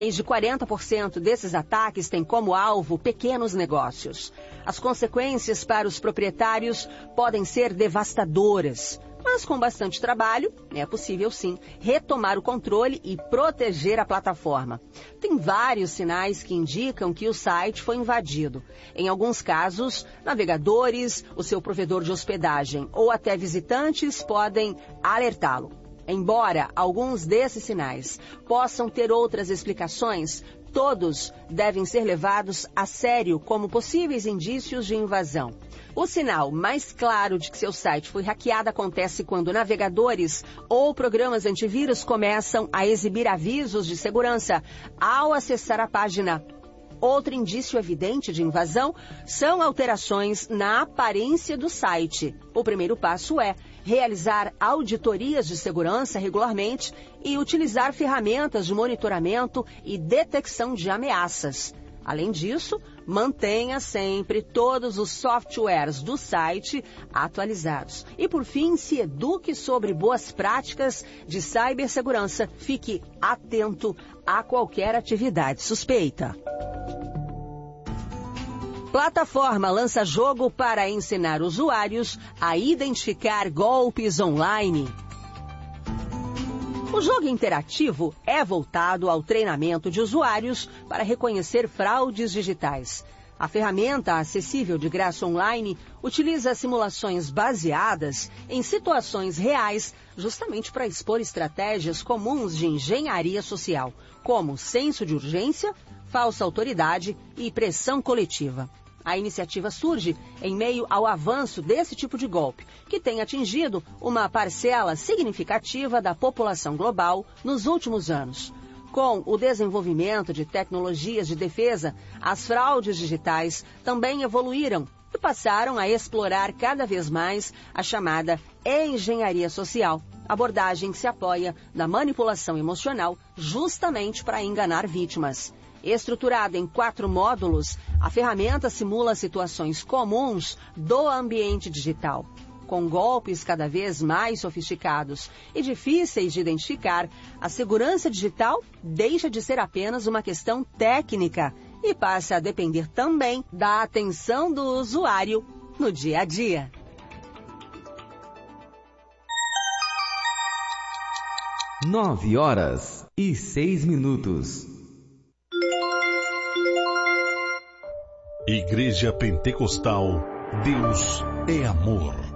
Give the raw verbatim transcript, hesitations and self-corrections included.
Mais de quarenta por cento desses ataques têm como alvo pequenos negócios. As consequências para os proprietários podem ser devastadoras, mas com bastante trabalho é possível sim retomar o controle e proteger a plataforma. Tem vários sinais que indicam que o site foi invadido. Em alguns casos, navegadores, o seu provedor de hospedagem ou até visitantes podem alertá-lo. Embora alguns desses sinais possam ter outras explicações, todos devem ser levados a sério como possíveis indícios de invasão. O sinal mais claro de que seu site foi hackeado acontece quando navegadores ou programas antivírus começam a exibir avisos de segurança ao acessar a página. Outro indício evidente de invasão são alterações na aparência do site. O primeiro passo é realizar auditorias de segurança regularmente e utilizar ferramentas de monitoramento e detecção de ameaças. Além disso, mantenha sempre todos os softwares do site atualizados. E, por fim, se eduque sobre boas práticas de cibersegurança. Fique atento a qualquer atividade suspeita. Plataforma lança jogo para ensinar usuários a identificar golpes online. O jogo interativo é voltado ao treinamento de usuários para reconhecer fraudes digitais. A ferramenta, acessível de graça online, utiliza simulações baseadas em situações reais, justamente para expor estratégias comuns de engenharia social, como senso de urgência, falsa autoridade e pressão coletiva. A iniciativa surge em meio ao avanço desse tipo de golpe, que tem atingido uma parcela significativa da população global nos últimos anos. Com o desenvolvimento de tecnologias de defesa, as fraudes digitais também evoluíram e passaram a explorar cada vez mais a chamada engenharia social, abordagem que se apoia na manipulação emocional justamente para enganar vítimas. Estruturada em quatro módulos, a ferramenta simula situações comuns do ambiente digital. Com golpes cada vez mais sofisticados e difíceis de identificar, a segurança digital deixa de ser apenas uma questão técnica e passa a depender também da atenção do usuário no dia a dia. Nove horas e seis minutos. Igreja Pentecostal, Deus é amor.